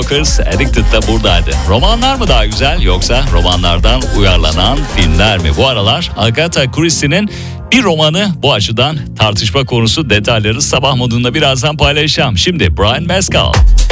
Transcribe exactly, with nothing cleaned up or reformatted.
Bakırız, Addicted da buradaydı. Romanlar mı daha güzel yoksa romanlardan uyarlanan filmler mi? Bu aralar Agatha Christie'nin bir romanı bu açıdan tartışma konusu. Detayları sabah modunda birazdan paylaşacağım. Şimdi Brian Mescal.